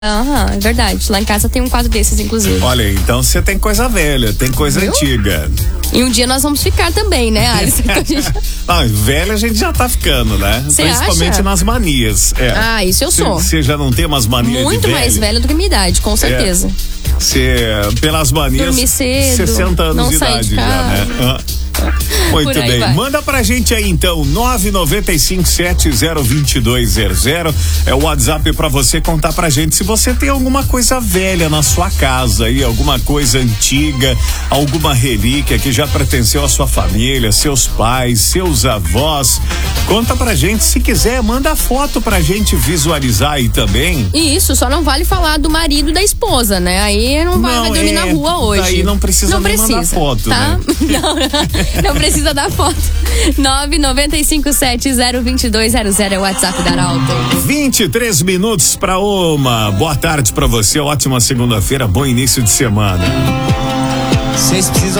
É verdade. Lá em casa tem um quadro desses, inclusive. Olha, então você tem coisa velha, tem coisa antiga. E um dia nós vamos ficar também, né, Alisson? Velha a gente já tá ficando, né? Cê Principalmente acha? nas manias. Isso eu sou. Você já não tem umas manias muito de velho? mais velha do que a minha idade, com certeza. Pelas manias, dormir cedo, 60 anos não de sair idade de já, né? Muito bem, vai. Manda pra gente aí então, 995702200 é o WhatsApp pra você contar pra gente se você tem alguma coisa velha na sua casa aí, alguma coisa antiga, alguma relíquia que já pertenceu à sua família, seus pais, seus avós. Conta pra gente, se quiser, manda foto pra gente visualizar aí também. Isso, só não vale falar do marido e da esposa, né? Aí não vai dormir na rua hoje. Aí não precisa nem mandar foto, tá? né? Não precisa dar foto. 995702200 é o WhatsApp da Arauto. 23 minutos pra 1. Boa tarde pra você, ótima segunda-feira, bom início de semana. Vocês precisam